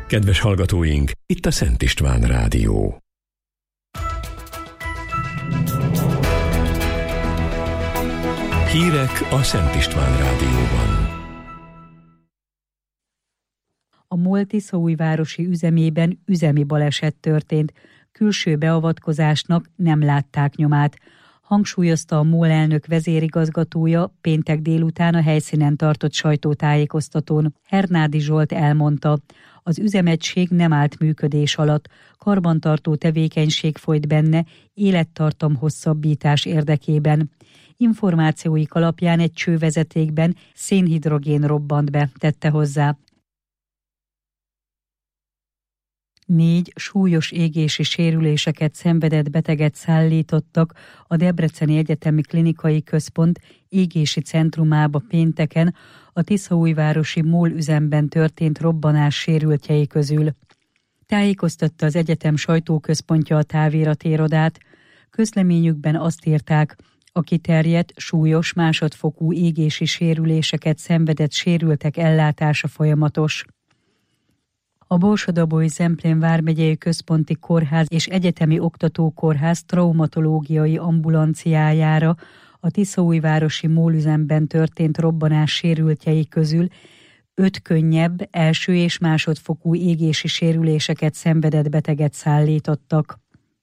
Kedves hallgatóink, itt a Szent István Rádió. Hírek a Szent István Rádióban. A MOL tiszaújvárosi üzemében üzemi baleset történt. Külső beavatkozásnak nem látták nyomát. Hangsúlyozta a MOL elnök vezérigazgatója péntek délután a helyszínen tartott sajtótájékoztatón. Hernádi Zsolt elmondta, az üzemegység nem állt működés alatt, karbantartó tevékenység folyt benne élettartam hosszabbítás érdekében. Információik alapján egy csővezetékben szénhidrogén robbant be, tette hozzá. 4 súlyos égési sérüléseket szenvedett beteget szállítottak a Debreceni Egyetemi Klinikai Központ égési centrumába pénteken a tiszaújvárosi MOL üzemben történt robbanás sérültjei közül. Tájékoztatta az egyetem sajtóközpontja a táviratérodát. Közleményükben azt írták, a kiterjedt, súlyos, másodfokú égési sérüléseket szenvedett sérültek ellátása folyamatos. A Borsod-Abaúj-Zemplén vármegyei központi kórház és egyetemi oktatókórház traumatológiai ambulanciájára a tiszaújvárosi MOL üzemben történt robbanás sérültjei közül 5 könnyebb, első és másodfokú égési sérüléseket szenvedett beteget szállítottak.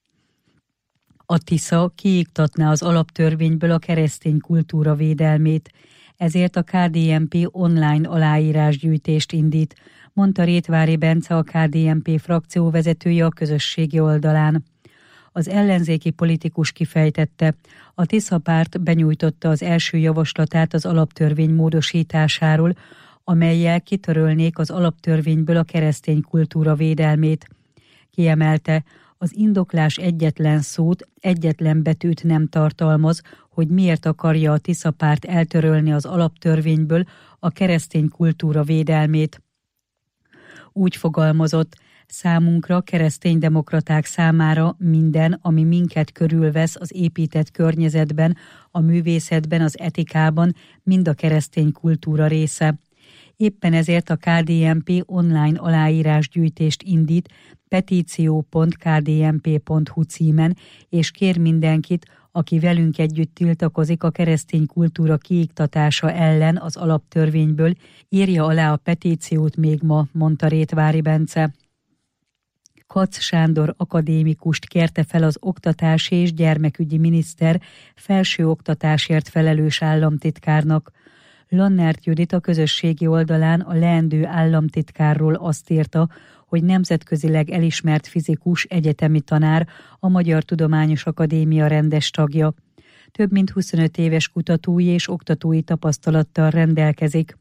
A Tisza kiiktatná az alaptörvényből a keresztény kultúra védelmét, ezért a KDNP online aláírásgyűjtést indít, mondta Rétvári Bence, a KDNP frakcióvezetője a közösségi oldalán. Az ellenzéki politikus kifejtette, a Tisza párt benyújtotta az első javaslatát az alaptörvény módosításáról, amellyel kitörölnék az alaptörvényből a keresztény kultúra védelmét. Kiemelte, az indoklás egyetlen szót, egyetlen betűt nem tartalmaz, hogy miért akarja a Tisza párt eltörölni az alaptörvényből a keresztény kultúra védelmét. Úgy fogalmazott, számunkra, kereszténydemokraták számára minden, ami minket körülvesz az épített környezetben, a művészetben, az etikában, mind a keresztény kultúra része. Éppen ezért a KDNP online aláírásgyűjtést indít petíció.kdnp.hu címen, és kér mindenkit, aki velünk együtt tiltakozik a keresztény kultúra kiiktatása ellen az alaptörvényből, írja alá a petíciót még ma, mondta Rétvári Bence. Kac Sándor akadémikust kérte fel az oktatási és gyermekügyi miniszter felsőoktatásért felelős államtitkárnak. Lannert Judit a közösségi oldalán a leendő államtitkárról azt írta, hogy nemzetközileg elismert fizikus, egyetemi tanár, a Magyar Tudományos Akadémia rendes tagja. Több mint 25 éves kutatói és oktatói tapasztalattal rendelkezik.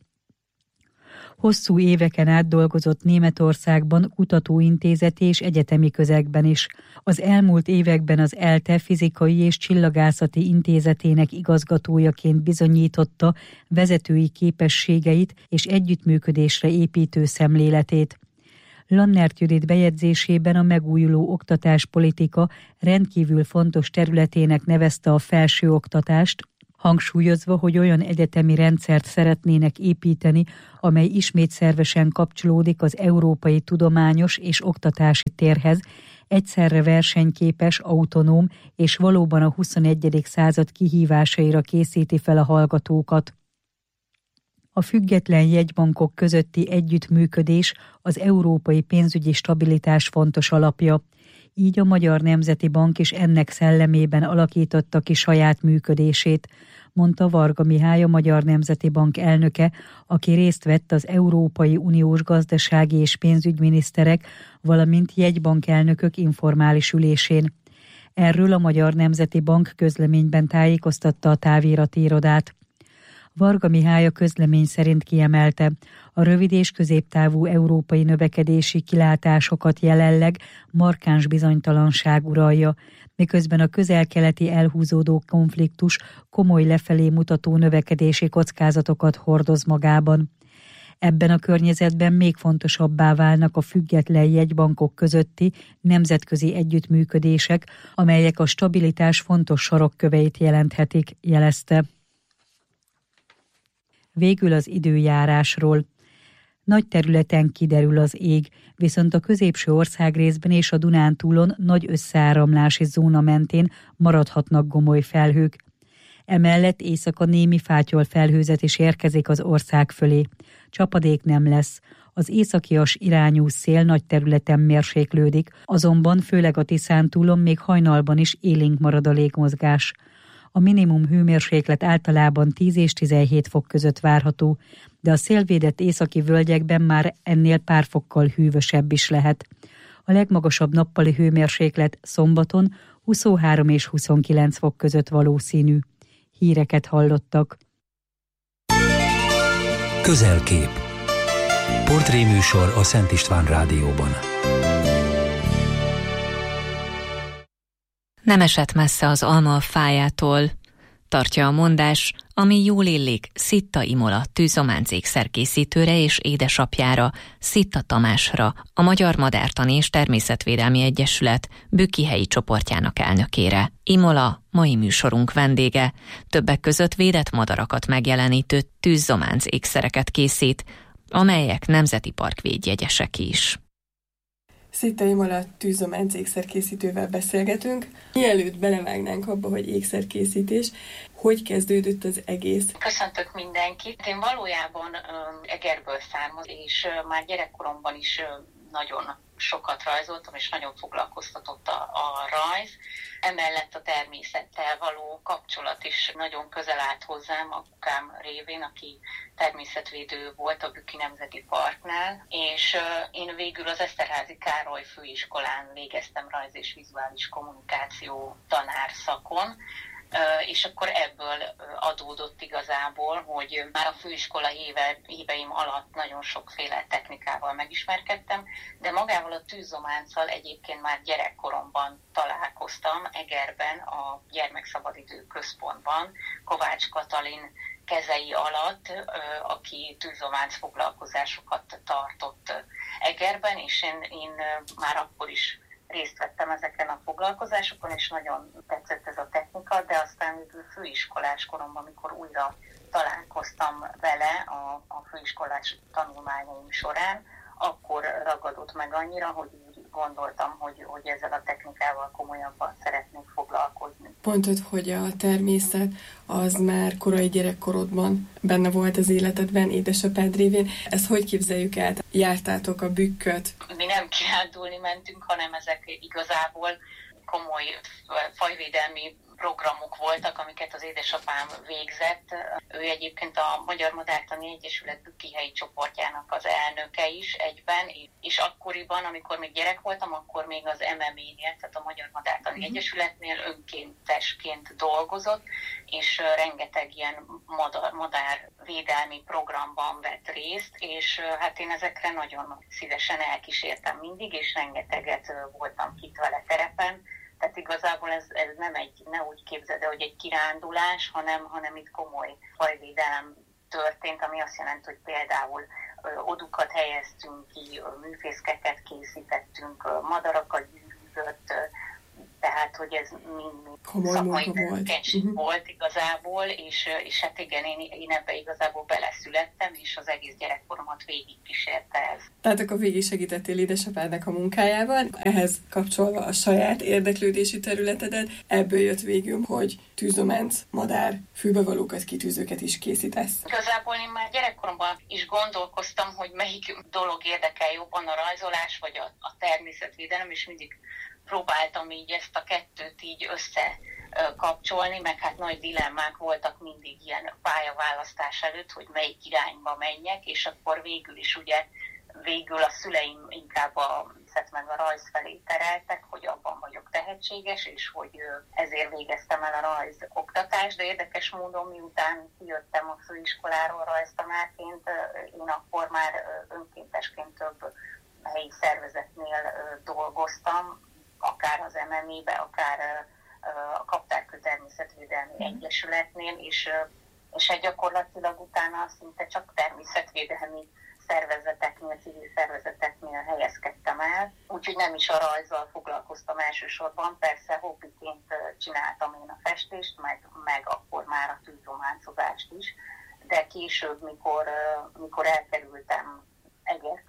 Hosszú éveken át dolgozott Németországban, kutatóintézeti és egyetemi közegben is. Az elmúlt években az ELTE Fizikai és Csillagászati Intézetének igazgatójaként bizonyította vezetői képességeit és együttműködésre építő szemléletét. Lannert Judit bejegyzésében a megújuló oktatáspolitika rendkívül fontos területének nevezte a felsőoktatást, hangsúlyozva, hogy olyan egyetemi rendszert szeretnének építeni, amely ismét szervesen kapcsolódik az európai tudományos és oktatási térhez, egyszerre versenyképes, autonóm és valóban a 21. század kihívásaira készíti fel a hallgatókat. A független jegybankok közötti együttműködés az európai pénzügyi stabilitás fontos alapja. Így a Magyar Nemzeti Bank is ennek szellemében alakította ki saját működését, mondta Varga Mihály, a Magyar Nemzeti Bank elnöke, aki részt vett az Európai Uniós gazdasági és pénzügyminiszterek, valamint jegybankelnökök informális ülésén. Erről a Magyar Nemzeti Bank közleményben tájékoztatta a táviratérodát. Varga Mihály a közlemény szerint kiemelte, a rövid és középtávú európai növekedési kilátásokat jelenleg markáns bizonytalanság uralja, miközben a közel-keleti elhúzódó konfliktus komoly lefelé mutató növekedési kockázatokat hordoz magában. Ebben a környezetben még fontosabbá válnak a független jegybankok közötti nemzetközi együttműködések, amelyek a stabilitás fontos sarokköveit jelenthetik, jelezte. Végül az időjárásról. Nagy területen kiderül az ég, viszont a középső országrészben és a Dunántúlon nagy összeáramlási zóna mentén maradhatnak gomoly felhők. Emellett éjszaka némi fátyol felhőzet is érkezik az ország fölé. Csapadék nem lesz. Az északias irányú szél nagy területen mérséklődik, azonban főleg a Tiszántúlon még hajnalban is élénk marad a légmozgás. A minimum hőmérséklet általában 10 és 17 fok között várható, de a szélvédett északi völgyekben már ennél pár fokkal hűvösebb is lehet. A legmagasabb nappali hőmérséklet szombaton 23 és 29 fok között valószínű. Híreket hallottak. Közelkép. Portréműsor a Szent István Rádióban. Nem esett messze az alma a fájától, tartja a mondás, ami jól illik Szitta Imola tűzománc ékszerkészítőre és édesapjára, Szitta Tamásra, a Magyar Madártani és Természetvédelmi Egyesület Bükki-helyi csoportjának elnökére. Imola mai műsorunk vendége, többek között védett madarakat megjelenítő tűzománc ékszereket készít, amelyek nemzeti parkvédjegyesek is. Szitta Imola tűzománc ékszerkészítővel beszélgetünk. Mielőtt belevágnánk abba, hogy ékszerkészítés, hogy kezdődött az egész? Köszöntök mindenkit. Én valójában Egerből származom, és már gyerekkoromban is nagyon sokat rajzoltam, és nagyon foglalkoztatott a rajz. Emellett a természettel való kapcsolat is nagyon közel állt hozzám, apukám révén, aki természetvédő volt a Bükki Nemzeti Parknál, és én végül az Eszterházy Károly főiskolán végeztem rajz és vizuális kommunikáció tanárszakon, és akkor ebből adódott igazából, hogy már a főiskola éveim alatt nagyon sokféle technikával megismerkedtem, de magával a tűzzománccal egyébként már gyerekkoromban találkoztam Egerben, a Gyermekszabadidő Központban, Kovács Katalin kezei alatt, aki tűzzománc foglalkozásokat tartott Egerben, és én már akkor is részt vettem ezeken a foglalkozásokon, és nagyon tetszett ez a technika, de aztán végül főiskolás koromban, amikor újra találkoztam vele a főiskolás tanulmányaim során, akkor ragadott meg annyira, hogy úgy gondoltam, hogy ezzel a technikával komolyabban szeretnék foglalkozni. Mondtad, hogy a természet az már korai gyerekkorodban benne volt az életedben, édesapád révén. Ezt hogy képzeljük el? Jártátok a Bükköt? Mi nem kirándulni mentünk, hanem ezek igazából komoly fajvédelmi programok voltak, amiket az édesapám végzett. Ő egyébként a Magyar Madártani Egyesület Bükki-helyi csoportjának az elnöke is egyben, és akkoriban, amikor még gyerek voltam, akkor még az MMA-nél, tehát a Magyar Madártani Egyesületnél önkéntesként dolgozott, és rengeteg ilyen madárvédelmi programban vett részt, és hát én ezekre nagyon szívesen elkísértem mindig, és rengeteget voltam kint vele terepen. Tehát igazából ez nem ne úgy képzeld, hogy egy kirándulás, hanem itt komoly fajvédelem történt, ami azt jelenti, hogy például odukat helyeztünk ki, műfészkeket készítettünk, madarakat gyűjtött, tehát, hogy ez mind szakmai tevékenység volt igazából, és hát igen, én ebbe igazából beleszülettem, és az egész gyerekkoromat végigkísérte ez. Tehát akkor végig segítettél édesapádnak a munkájában, ehhez kapcsolva a saját érdeklődési területedet, ebből jött végül, hogy tűzománc, madár, fülbevalókat, kitűzőket is készítesz. Igazából én már gyerekkoromban is gondolkoztam, hogy melyik dolog érdekel jobban, a rajzolás vagy a természetvédelem, és mindig próbáltam így ezt a kettőt így összekapcsolni, meg hát nagy dilemmák voltak mindig ilyen pályaválasztás előtt, hogy melyik irányba menjek, és akkor végül a szüleim inkább a szett meg a rajz felé tereltek, hogy abban vagyok tehetséges, és hogy ezért végeztem el a rajz oktatást, de érdekes módon, miután kijöttem a főiskoláról rajztanárként, én akkor már önkéntesként több helyi szervezetnél dolgoztam, akár az MMA-be, akár a Kaptárkő Természetvédelmi Egyesületnél, és hát gyakorlatilag utána szinte csak természetvédelmi szervezeteknél, civil szervezeteknél helyezkedtem el, úgyhogy nem is a rajzzal foglalkoztam elsősorban, persze hobbiként csináltam én a festést, meg akkor már a tűzzománcozást is, de később, mikor elkerültem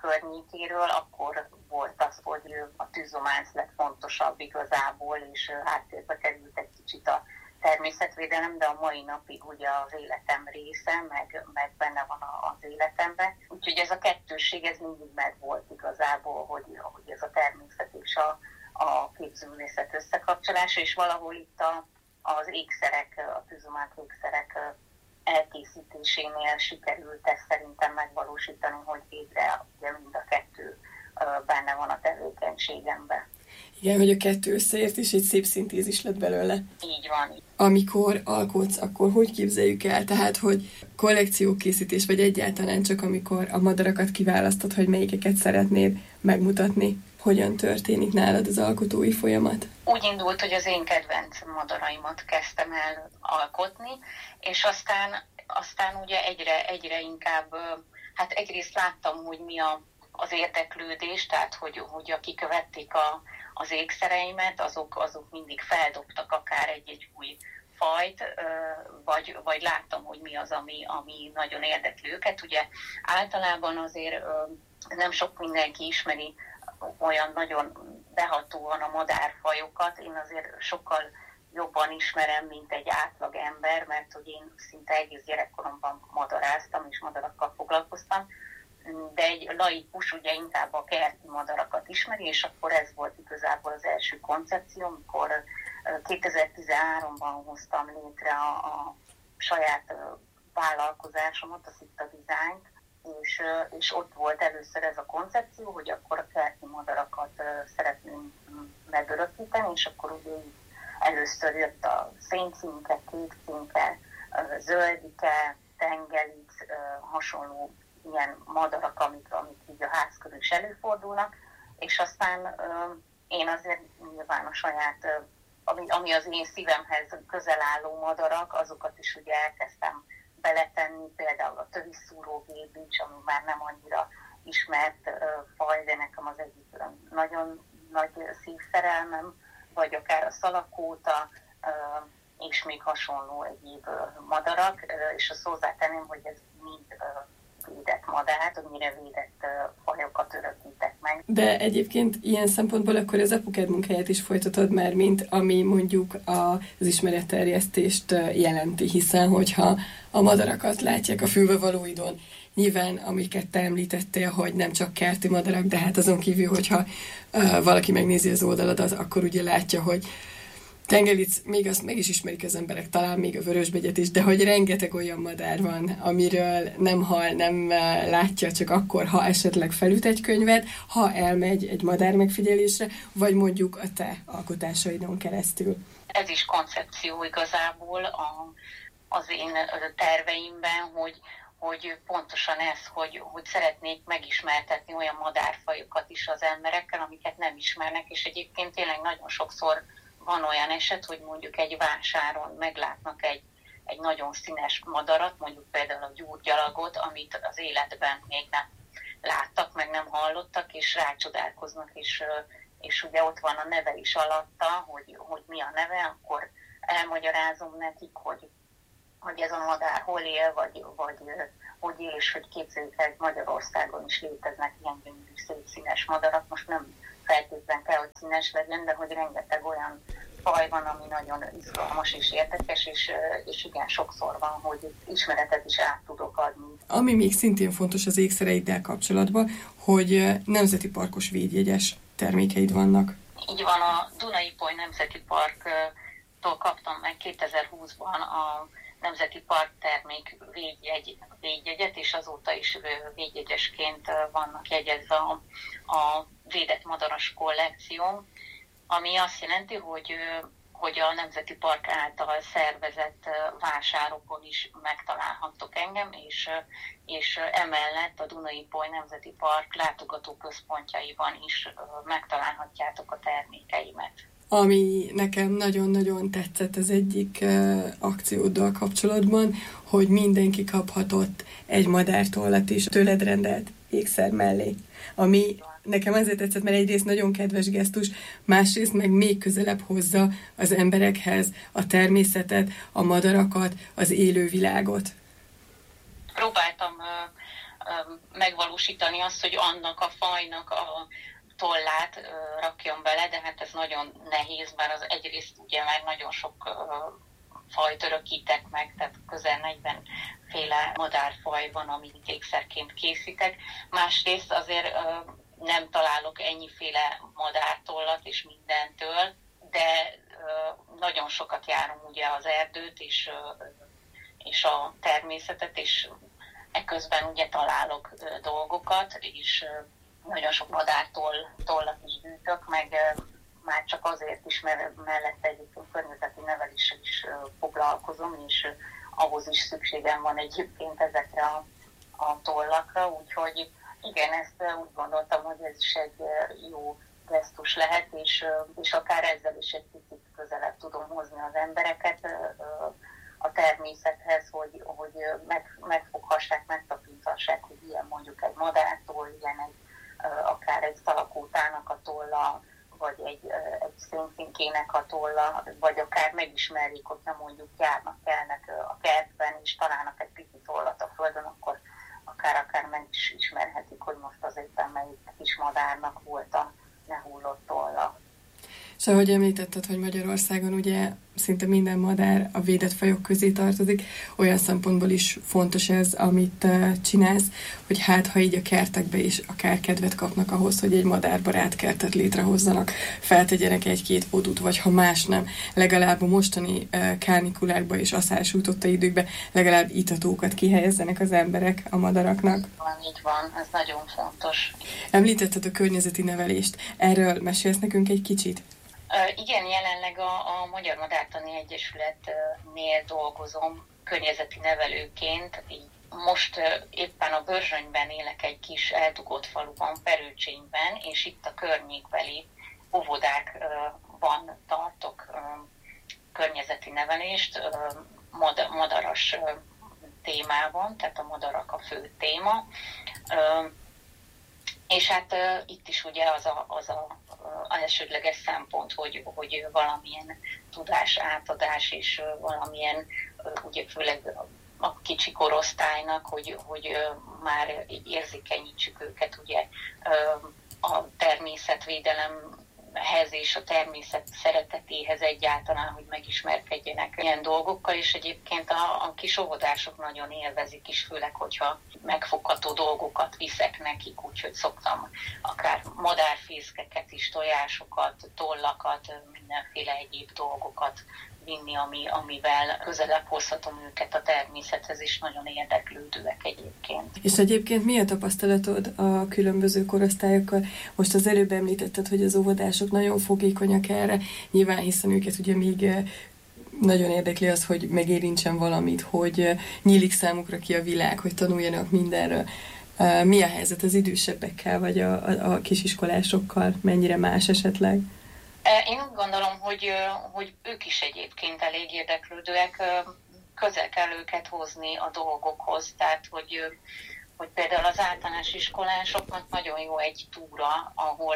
környékéről, akkor volt az, hogy a tűzománc lett fontosabb igazából, és háttérbe került egy kicsit a természetvédelem, de a mai napig ugye az életem része, meg benne van az életemben. Úgyhogy ez a kettősség, ez mindig megvolt igazából, hogy ez a természet és a képzőművészet összekapcsolása, és valahol itt az ékszerek, a tűzománc ékszerek elkészítésénél sikerült ezt szerintem megvalósítani, hogy végre ugye mind a kettő benne van a tevékenységemben. Igen, hogy a kettő összeért, és egy szép szintézis lett belőle. Így van. Amikor alkotsz, akkor hogy képzeljük el? Tehát, hogy kollekciókészítés, vagy egyáltalán csak amikor a madarakat kiválasztod, hogy melyikeket szeretnéd megmutatni? Hogyan történik nálad az alkotói folyamat? Úgy indult, hogy az én kedvenc madaraimat kezdtem el alkotni, és aztán ugye egyre inkább, hát egyrészt láttam, hogy mi az érdeklődés, tehát hogy akik követték az ékszereimet, azok mindig feldobtak akár egy új fajt, vagy láttam, hogy mi az, ami nagyon érdekli őket. Ugye általában azért nem sok mindenki ismeri olyan nagyon behatóan a madárfajokat. Én azért sokkal jobban ismerem, mint egy átlag ember, mert hogy én szinte egész gyerekkoromban madaráztam, és madarakkal foglalkoztam, de egy laikus ugye inkább a kerti madarakat ismeri, és akkor ez volt igazából az első koncepció, amikor 2013-ban hoztam létre a saját vállalkozásomat, a Szitta Designt, és ott volt először ez a koncepció, hogy akkor a kerti madarakat szeretném megörökíteni, és akkor ugye először jött a széncímke, kékcímke, zöldike, tengelic, hasonló ilyen madarak, amik így a ház körül is előfordulnak, és aztán én azért nyilván a saját, ami az én szívemhez közel álló madarak, azokat is ugye elkezdtem beletenni, például a töviszúró gébics, ami már nem annyira ismert faj, de nekem az egyik nagyon nagy szívszerelmem, vagy akár a szalakóta, és még hasonló egyéb madarak, és azt hozzátenném, hogy ez mind védett madár, többnyire védett fajokat örökítek meg. De egyébként ilyen szempontból akkor az apukád munkáját is folytatod már, mint ami mondjuk az ismeretterjesztést jelenti, hiszen hogyha a madarakat látják a fülbevalóidon, nyilván, amiket te említettél, hogy nem csak kerti madarak, de hát azon kívül, hogyha valaki megnézi az oldaladat, akkor ugye látja, hogy tengelic, még azt meg is ismerik az emberek, talán még a vörösbegyet is, de hogy rengeteg olyan madár van, amiről nem hall, nem látja, csak akkor, ha esetleg felüt egy könyvet, ha elmegy egy madár megfigyelésre, vagy mondjuk a te alkotásaidon keresztül. Ez is koncepció igazából az én terveimben, hogy pontosan ez, hogy szeretnék megismertetni olyan madárfajokat is az emberekkel, amiket nem ismernek, és egyébként tényleg nagyon sokszor van olyan eset, hogy mondjuk egy vásáron meglátnak egy nagyon színes madarat, mondjuk például a gyurgyalagot, amit az életben még nem láttak, meg nem hallottak, és rácsodálkoznak, és ugye ott van a neve is alatta, hogy mi a neve, akkor elmagyarázom nekik, hogy ez a madár hol él, vagy hogy él, és hogy képzeljük el, Magyarországon is léteznek ilyen gyönyörű szép színes madarak. Most nem feltétlenül kell, hogy színes legyen, de hogy rengeteg olyan faj van, ami nagyon izgalmas és érdekes, és igen, sokszor van, hogy ismeretet is át tudok adni. Ami még szintén fontos az ékszereiddel kapcsolatban, hogy nemzeti parkos védjegyes termékeid vannak. Így van, a Duna-Ipoly Nemzeti Parktól kaptam meg 2020-ban a Nemzeti Park termék védjegyet, és azóta is védjegyesként vannak jegyezve a védett madaras kollekció, ami azt jelenti, hogy a Nemzeti Park által szervezett vásárokon is megtalálhattok engem, és emellett a Duna-Ipoly Nemzeti Park látogatóközpontjaiban is megtalálhatjátok a termékeimet. Ami nekem nagyon-nagyon tetszett az egyik akcióddal kapcsolatban, hogy mindenki kaphatott egy madártollat is tőled rendelt ékszer mellé. Ami nekem azért tetszett, mert egyrészt nagyon kedves gesztus, másrészt meg még közelebb hozza az emberekhez a természetet, a madarakat, az élővilágot. Próbáltam megvalósítani azt, hogy annak a fajnak a tollát rakjon bele, de hát ez nagyon nehéz, mert az egyrészt ugye már nagyon sok fajt örökítek meg, tehát közel 40 féle madárfaj van, amit ékszerként készítek. Másrészt azért nem találok ennyiféle madártollat és mindentől, de nagyon sokat járunk ugye az erdőt és a természetet, és eközben ugye találok dolgokat, és nagyon sok madártollat is gyűjtök, meg már csak azért is, mert mellette egyébként környezeti neveléssel is foglalkozom, és ahhoz is szükségem van egyébként ezekre a tollakra, úgyhogy igen, ezt úgy gondoltam, hogy ez is egy jó gesztus lehet, és akár ezzel is egy picit közelebb tudom hozni az embereket a természethez, hogy megfoghassák, megtapintassák, hogy ilyen mondjuk egy madártól, ilyen akár egy szalakótának a tolla, vagy egy szénfinkének a tolla, vagy akár megismerjék, hogyha mondjuk járnak-kelnek a kertben, és találnak egy pici tollat a földön, akkor akár meg is ismerhetik, hogy most az éppen melyik kis madárnak volt a lehullott tolla. És ahogy említetted, hogy Magyarországon ugye szinte minden madár a védett fajok közé tartozik, olyan szempontból is fontos ez, amit csinálsz, hogy hát ha így a kertekbe is akár kedvet kapnak ahhoz, hogy egy madárbarát kertet létrehozzanak, feltegyenek egy-két odút, vagy ha más nem, legalább a mostani kánikulákba és aszálsújtotta időkben legalább itatókat kihelyezzenek az emberek a madaraknak. Így van, ez nagyon fontos. Említetted a környezeti nevelést. Erről mesélsz nekünk egy kicsit? Igen, jelenleg a Magyar Madártani Egyesületnél dolgozom környezeti nevelőként. Most éppen a Börzsönyben élek egy kis eldugott faluban, Perőcsényben, és itt a környékbeli óvodákban tartok környezeti nevelést, madaras témában, tehát a madarak a fő téma. És hát itt is ugye az elsődleges szempont, hogy valamilyen tudás átadás és valamilyen, ugye főleg a kicsi korosztálynak, hogy már érzékenyítsük őket ugye a természetvédelemhez és a természet szeretetéhez egyáltalán, hogy megismerkedjenek ilyen dolgokkal, és egyébként a kis óvodások nagyon élvezik is, főleg, hogyha megfogható dolgokat viszek nekik, úgyhogy szoktam akár madárfészkeket is, tojásokat, tollakat, mindenféle egyéb dolgokat vinni, amivel közelebb hozhatom őket a természethez, és nagyon érdeklődőek egyébként. És egyébként mi a tapasztalatod a különböző korosztályokkal? Most az előbb említetted, hogy az óvodások nagyon fogékonyak erre, nyilván hiszen őket ugye még nagyon érdekli az, hogy megérintsen valamit, hogy nyílik számukra ki a világ, hogy tanuljanak mindenről. Mi a helyzet az idősebbekkel, vagy a kisiskolásokkal? Mennyire más esetleg? Én úgy gondolom, hogy ők is egyébként elég érdeklődőek, közel kell őket hozni a dolgokhoz, tehát hogy például az általános iskolásoknak nagyon jó egy túra,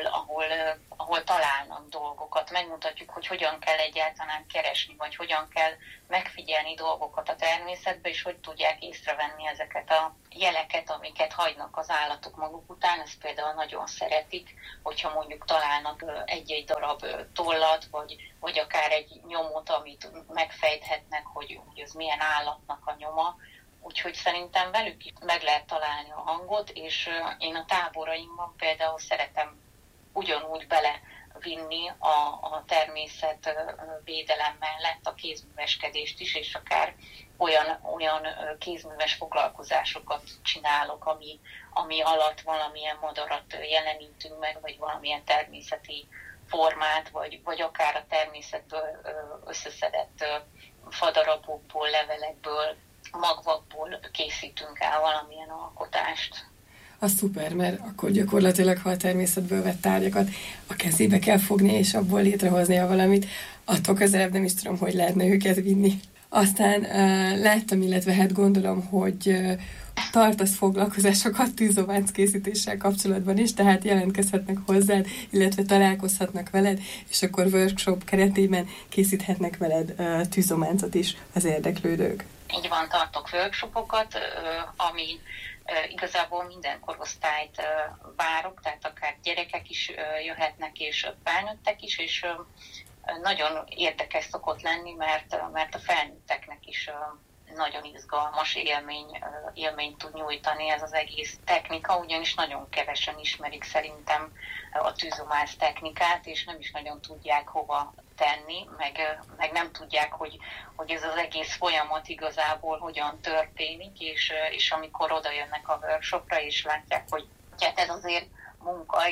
ahol találnak dolgokat, megmutatjuk, hogy hogyan kell egyáltalán keresni, vagy hogyan kell megfigyelni dolgokat a természetben, és hogy tudják észrevenni ezeket a jeleket, amiket hagynak az állatok maguk után. Ezt például nagyon szeretik, hogyha mondjuk találnak egy-egy darab tollat, vagy akár egy nyomot, amit megfejthetnek, hogy ez milyen állatnak a nyoma. Úgyhogy szerintem velük is meg lehet találni a hangot, és én a táboraimban például szeretem ugyanúgy belevinni a természetvédelem mellett a kézműveskedést is, és akár olyan kézműves foglalkozásokat csinálok, ami alatt valamilyen madarat jelenítünk meg, vagy valamilyen természeti formát, vagy akár a természetből összeszedett fadarabokból, levelekből, magvakból készítünk el valamilyen alkotást. Az szuper, mert akkor gyakorlatilag, ha a természetből vett tárgyakat a kezébe kell fogni, és abból létrehoznia valamit, attól közelebb nem is tudom, hogy lehetne őket vinni. Aztán láttam, illetve hát gondolom, hogy tartasz foglalkozásokat tűzolvánc készítéssel kapcsolatban is, tehát jelentkezhetnek hozzád, illetve találkozhatnak veled, és akkor workshop keretében készíthetnek veled tűzománcot is az érdeklődők. Így van, tartok workshopokat, ami Igazából minden korosztályt várok, tehát akár gyerekek is jöhetnek, és felnőttek is, és nagyon érdekes szokott lenni, mert a felnőtteknek is nagyon izgalmas élményt tud nyújtani ez az egész technika, ugyanis nagyon kevesen ismerik szerintem a tűzomász technikát, és nem is nagyon tudják hova tenni, meg nem tudják, hogy ez az egész folyamat igazából hogyan történik, és amikor oda jönnek a workshopra, és látják, hogy hát ez azért munka,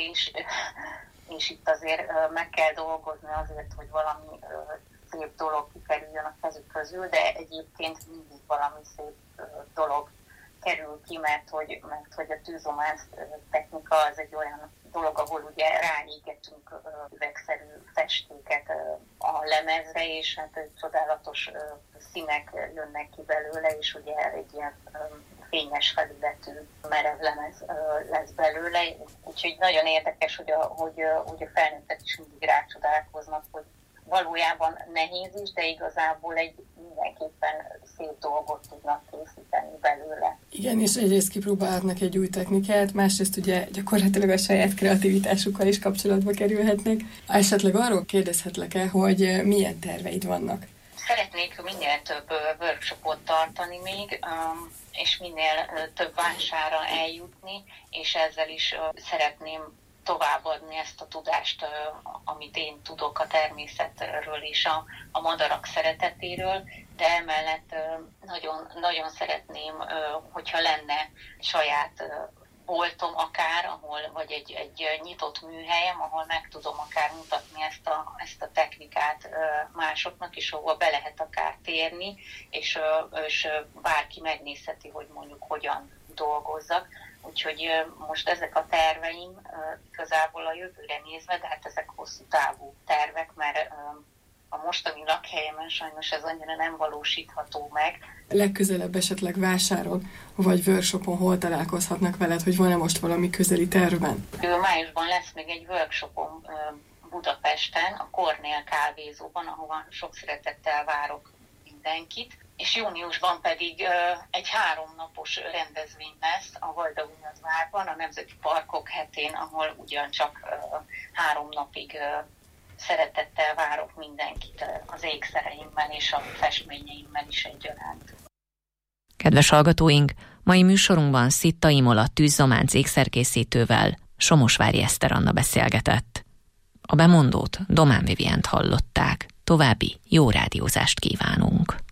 és itt azért meg kell dolgozni azért, hogy valami szép dolog kikerüljön a kezük közül, de egyébként mindig valami szép dolog kerül ki, mert hogy a tűzomász technika az egy olyan dolog, ahol ugye ráégetünk üvegszerű festéket a lemezre, és hát csodálatos színek jönnek ki belőle, és ugye egy ilyen fényes felületű merev lemez lesz belőle, úgyhogy nagyon érdekes, hogy a felnőttek is mindig rácsodálkoznak, hogy valójában nehéz is, de igazából egy mindenképpen szép dolgot tudnak készíteni belőle. Igen, és egyrészt kipróbálhatnak egy új technikát, másrészt ugye gyakorlatilag a saját kreativitásukkal is kapcsolatba kerülhetnek. Esetleg arról kérdezhetlek-e, hogy milyen terveid vannak? Szeretnék minél több workshopot tartani még, és minél több vásárra eljutni, és ezzel is szeretném továbbadni ezt a tudást, amit én tudok a természetről és a madarak szeretetéről, de emellett nagyon, nagyon szeretném, hogyha lenne saját boltom akár, vagy egy nyitott műhelyem, ahol meg tudom akár mutatni ezt a technikát másoknak, és ahol be lehet akár térni, és bárki megnézheti, hogy mondjuk hogyan dolgozzak. Úgyhogy most ezek a terveim igazából a jövőre nézve, de hát ezek hosszú távú tervek, mert a mostani lakhelyemen sajnos ez annyira nem valósítható meg. Legközelebb esetleg vásáron, vagy workshopon hol találkozhatnak veled, hogy van-e most valami közeli tervben? Májusban lesz még egy workshopom Budapesten, a Kornél kávézóban, ahova sok szeretettel várok mindenkit. És júniusban pedig egy 3 napos rendezvény lesz a Vajdahunyadvárban, a Nemzeti Parkok hetén, ahol ugyancsak 3 napig szeretettel várok mindenkit az ékszereimmel és a festményeimmel is egyaránt. Kedves hallgatóink, mai műsorunkban Szitta Imola tűzzománc ékszerkészítővel Somosvári Eszter Anna beszélgetett. A bemondót Domán Vivient hallották. További jó rádiózást kívánunk!